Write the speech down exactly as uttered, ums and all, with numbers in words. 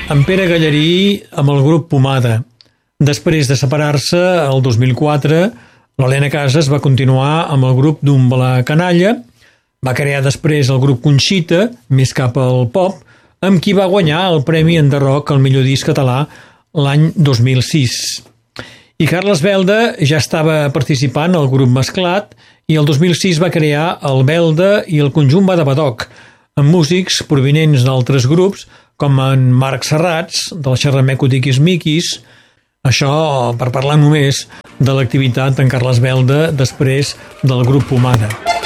en Pere Gallarí amb el grup Pomada. Després de separar-se, el dos mil quatre, l'Helena Casas va continuar amb el grup Dumbla Canalla, va crear després el grup Conxita, més cap al pop, amb qui va guanyar el Premi Enderroc al millor disc català l'any dos mil sis. I Carles Belda ja estava participant al grup Mesclat i el dos mil sis va crear el Belda i el conjunt Badabadoc, amb músics provinents d'altres grups com en Marc Serrats, del Xerrameco Tiquis Miquis. Això per parlar només de l'activitat d'en Carles Belda després del grup Pomada.